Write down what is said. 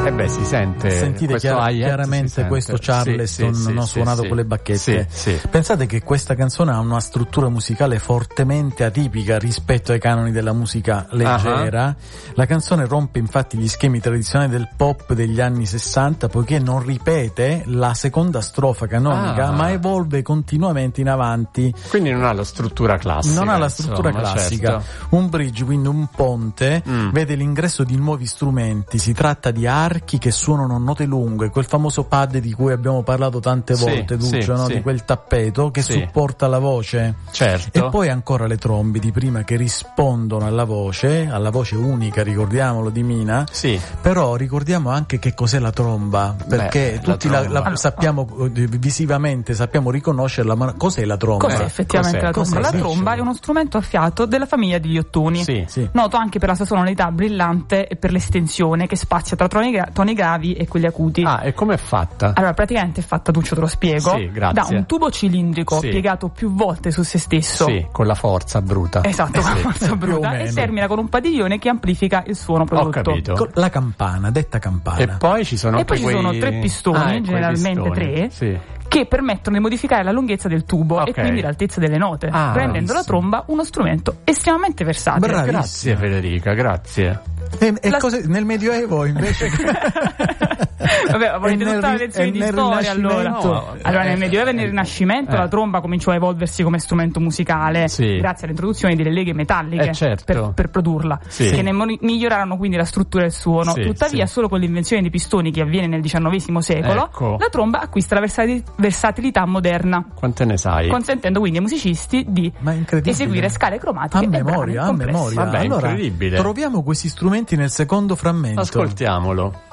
Si sente. Sentite chiaramente questo Charleston suonato con le bacchette. Pensate che questa canzone ha una struttura musicale fortemente atipica rispetto ai canoni della musica leggera. La canzone rompe infatti gli schemi tradizionali del pop degli anni 60 poiché non ripete la seconda strofa canonica ma evolve continuamente in avanti. Quindi non ha la struttura classica. Non ha la struttura classica. Certo. Un bridge, quindi un ponte, vede l'ingresso di nuovi strumenti. Si tratta di archi che suonano note lunghe, quel famoso pad di cui abbiamo parlato tante volte, Duccio, no? Di quel tappeto che supporta la voce. Certo. E poi ancora le trombe di prima che rispondono alla voce unica, ricordiamolo, di Mina. Però ricordiamo anche che cos'è la tromba, perché tutti la sappiamo visivamente, sappiamo riconoscerla, ma cos'è la tromba? Cos'è effettivamente la tromba? La tromba è uno strumento a fiato della famiglia degli ottoni. Noto anche per la sua sonorità brillante e per l'estensione che spazia tra toni gravi e quelli acuti. E come è fatta? Allora, praticamente è fatta, Duccio, te lo spiego. Da un tubo cilindrico piegato più volte su se stesso. Con la forza bruta. Esatto, con la forza bruta. E termina con un padiglione che amplifica il suono prodotto. Ho capito. La campana, detta campana. E poi ci sono ci sono 3 pistoni, generalmente 3. Che permettono di modificare la lunghezza del tubo e quindi l'altezza delle note, rendendo la tromba uno strumento estremamente versatile. Bravissima. Grazie Federica, grazie. Nel Medioevo invece vabbè, volete tutta la lezione di storia allora? Allora nel Medioevo e nel Rinascimento la tromba cominciò a evolversi come strumento musicale grazie all'introduzione delle leghe metalliche per produrla che ne migliorarono quindi la struttura del suono. Tuttavia solo con l'invenzione dei pistoni che avviene nel XIX secolo la tromba acquista la versatilità moderna. Quante ne sai? Consentendo quindi ai musicisti di eseguire scale cromatiche a memoria. Vabbè, allora incredibile. troviamo questi strumenti nel secondo frammento. Ascoltiamolo.